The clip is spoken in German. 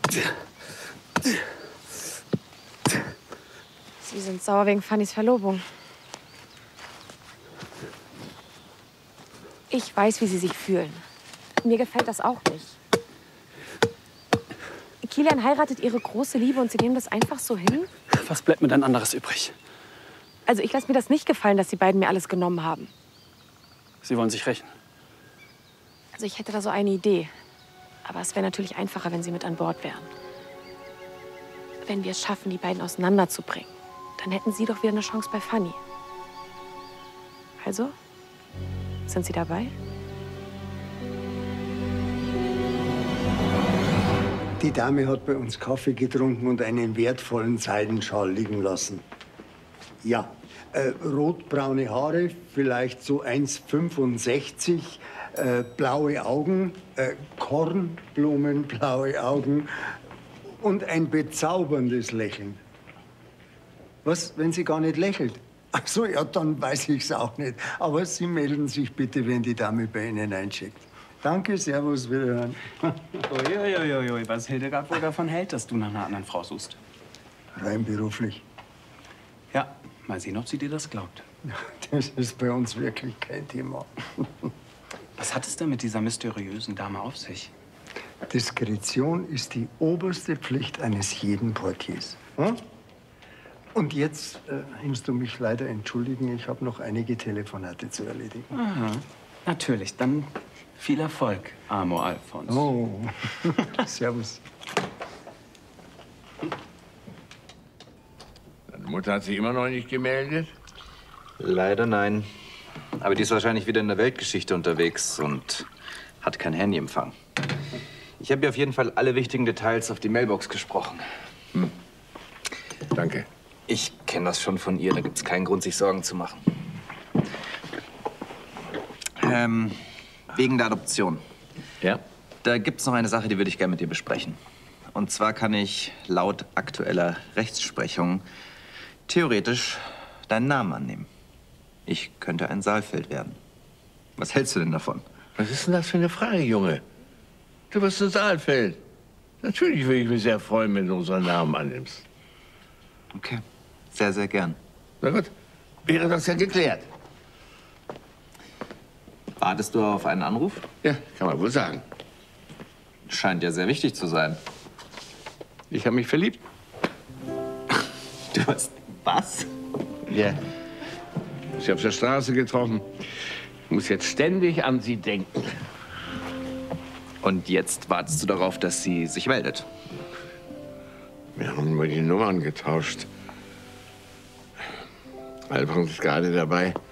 Sie sind sauer wegen Fannys Verlobung. Ich weiß, wie Sie sich fühlen. Mir gefällt das auch nicht. Kilian heiratet Ihre große Liebe und Sie nehmen das einfach so hin? Was bleibt mir dann anderes übrig? Also ich lasse mir das nicht gefallen, dass die beiden mir alles genommen haben. Sie wollen sich rächen. Also ich hätte da so eine Idee. Aber es wäre natürlich einfacher, wenn Sie mit an Bord wären. Wenn wir es schaffen, die beiden auseinanderzubringen, dann hätten Sie doch wieder eine Chance bei Fanny. Also, sind Sie dabei? Die Dame hat bei uns Kaffee getrunken und einen wertvollen Seidenschal liegen lassen. Ja, rotbraune Haare, vielleicht so 1,65, blaue Augen, kornblumenblaue Augen und ein bezauberndes Lächeln. Was, wenn sie gar nicht lächelt? Ach so, ja, dann weiß ich's auch nicht. Aber Sie melden sich bitte, wenn die Dame bei Ihnen eincheckt. Danke, servus, wiederhören. Uiuiuiui, was Hildegard wohl davon hält, dass du nach einer anderen Frau suchst? Rein beruflich. Ja, mal sehen, ob sie dir das glaubt. Das ist bei uns wirklich kein Thema. Was hat es denn mit dieser mysteriösen Dame auf sich? Diskretion ist die oberste Pflicht eines jeden Portiers. Hm? Und jetzt musst du mich leider entschuldigen, ich habe noch einige Telefonate zu erledigen. Aha, natürlich. Dann viel Erfolg, Amor Alfons. Oh, servus. Deine Mutter hat sich immer noch nicht gemeldet? Leider nein. Aber die ist wahrscheinlich wieder in der Weltgeschichte unterwegs und hat kein Handyempfang. Ich habe ihr auf jeden Fall alle wichtigen Details auf die Mailbox gesprochen. Danke. Ich kenne das schon von ihr, da gibt es keinen Grund, sich Sorgen zu machen. Wegen der Adoption. Ja? Da gibt es noch eine Sache, die würde ich gerne mit dir besprechen. Und zwar kann ich laut aktueller Rechtsprechung theoretisch deinen Namen annehmen. Ich könnte ein Saalfeld werden. Was hältst du denn davon? Was ist denn das für eine Frage, Junge? Du bist ein Saalfeld. Natürlich würde ich mich sehr freuen, wenn du unseren Namen annimmst. Okay, sehr, sehr gern. Na gut, wäre das ja geklärt. Wartest du auf einen Anruf? Ja, kann man wohl sagen. Scheint ja sehr wichtig zu sein. Ich habe mich verliebt. Du hast was? Ja. Sie auf der Straße getroffen. Ich muss jetzt ständig an sie denken. Und jetzt wartest du darauf, dass sie sich meldet? Wir haben nur die Nummern getauscht. Alfons ist gerade dabei,